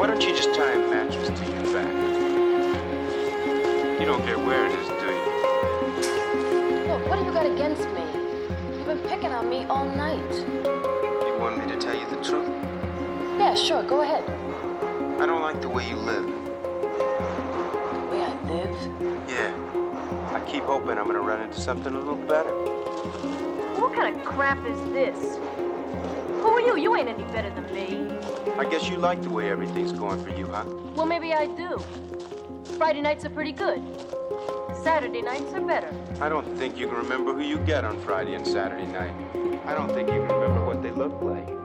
Why don't you just tie a mattress to your back? You don't care where it is, do you? Look, what have you got against me? You've been picking on me all night. You want me to tell you the truth? Yeah, sure, go ahead. I don't like the way you live. The way I live? Yeah. I keep hoping I'm gonna run into something a little better. What kind of crap is this? Who are you? You ain't any better than me. I guess you like the way everything's going for you, huh? Well, maybe I do. Friday nights are pretty good. Saturday nights are better. I don't think you can remember who you get on Friday and Saturday night. I don't think you can remember what they look like.